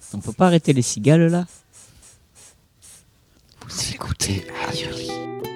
On peut pas arrêter les cigales là? Vous écoutez Aïeuri.